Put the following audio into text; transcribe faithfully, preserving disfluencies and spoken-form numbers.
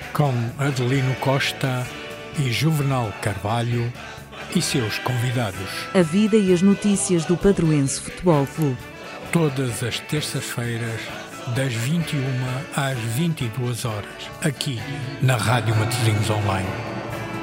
com Adelino Costa e Juvenal Carvalho e seus convidados. A vida e as notícias do Padroense Futebol Clube. Todas as terças-feiras, das vinte e uma às vinte e duas horas, aqui na Rádio Matosinhos Online.